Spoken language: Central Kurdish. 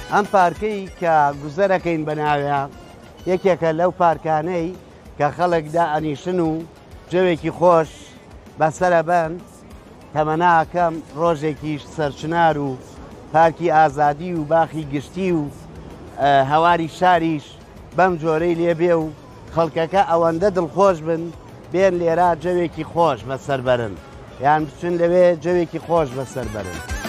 ئەم پارکەی کە گوزەرەکەین بەناوێ یەکێکە لەو پارکانەی کە خەڵک دائەنیشن و جەوێکی خۆش بەسەرە بن تەمەناکەم ڕۆژێکیش سەرچنار و پارکی ئازادی و باخی گشتی و هەواری شاریش بەم جۆرەی لێبێ و خەڵکەکە ئەوەندە دڵخۆش بن بێن لێرە جەوێکی خۆش بەسەر بەرن یان بچن لەوێ جەوێکی خۆش بەسەر بەرن.